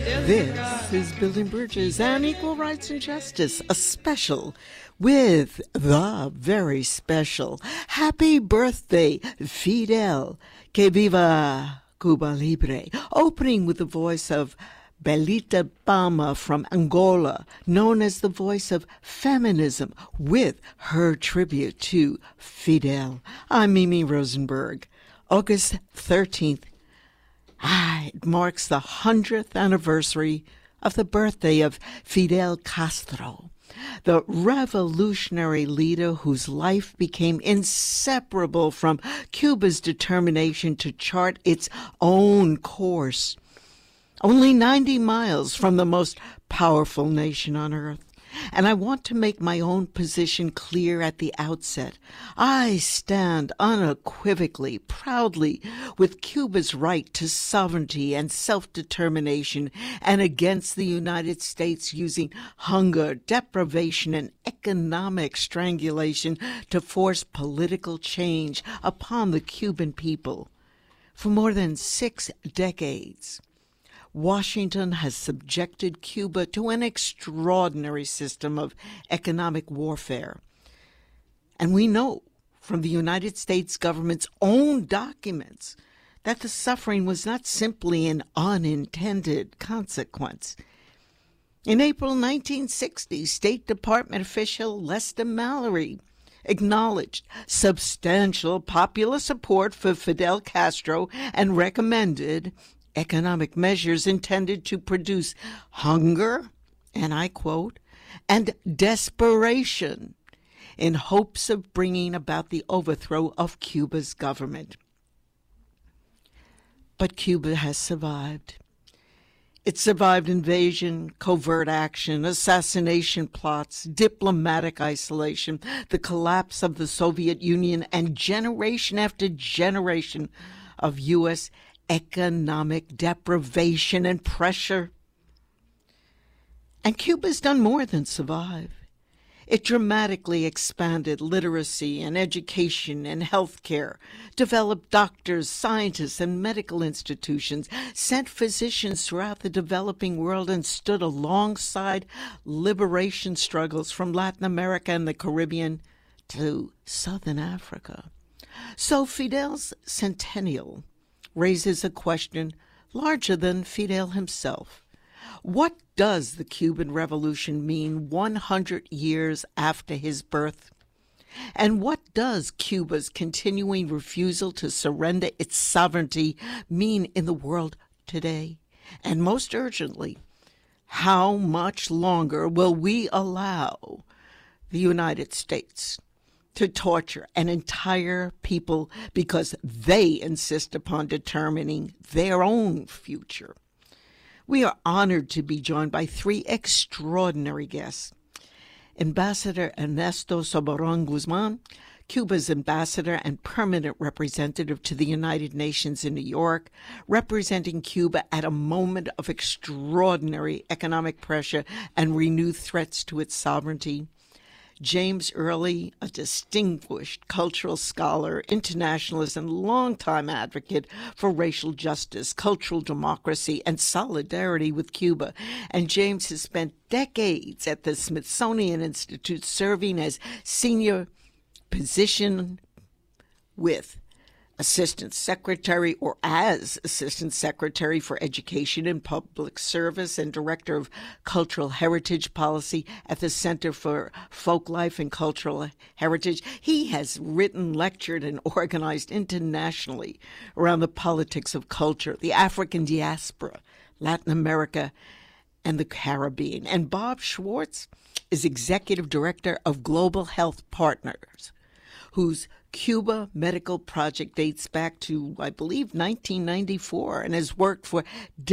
This is Building Bridges and Equal Rights and Justice, a special with the very special Happy Birthday, Fidel, Que Viva Cuba Libre, opening with the voice of Belita Bama from Angola, known as the voice of feminism, with her tribute to Fidel. I'm Mimi Rosenberg. August 13th, it marks the 100th anniversary of the birthday of Fidel Castro, the revolutionary leader whose life became inseparable from Cuba's determination to chart its own course. Only 90 miles from the most powerful nation on earth. And I want to make my own position clear at the outset. I stand unequivocally, proudly, with Cuba's right to sovereignty and self-determination, and against the United States using hunger, deprivation, and economic strangulation to force political change upon the Cuban people. For more than 6 decades, Washington has subjected Cuba to an extraordinary system of economic warfare. And we know from the United States government's own documents that the suffering was not simply an unintended consequence. In April 1960, State Department official Lester Mallory acknowledged substantial popular support for Fidel Castro and recommended economic measures intended to produce hunger, and I quote, and desperation in hopes of bringing about the overthrow of Cuba's government. But Cuba has survived. It survived invasion, covert action, assassination plots, diplomatic isolation, the collapse of the Soviet Union, and generation after generation of U.S. economic deprivation and pressure. And Cuba's done more than survive. It dramatically expanded literacy and education and health care, developed doctors, scientists, and medical institutions, sent physicians throughout the developing world, and stood alongside liberation struggles from Latin America and the Caribbean to Southern Africa. So Fidel's centennial raises a question larger than Fidel himself. What does the Cuban Revolution mean 100 years after his birth? And what does Cuba's continuing refusal to surrender its sovereignty mean in the world today? And most urgently, how much longer will we allow the United States to torture an entire people because they insist upon determining their own future? We are honored to be joined by 3 extraordinary guests. Ambassador Ernesto Soberon Guzman, Cuba's ambassador and permanent representative to the United Nations in New York, representing Cuba at a moment of extraordinary economic pressure and renewed threats to its sovereignty. James Early, a distinguished cultural scholar, internationalist, and longtime advocate for racial justice, cultural democracy, and solidarity with Cuba. And James has spent decades at the Smithsonian Institute serving as senior position with Assistant Secretary or as Assistant Secretary for Education and Public Service and Director of Cultural Heritage Policy at the Center for Folklife and Cultural Heritage. He has written, lectured, and organized internationally around the politics of culture, the African diaspora, Latin America, and the Caribbean. And Bob Schwartz is Executive Director of Global Health Partners, whose Cuba medical project dates back to, I believe, 1994, and has worked for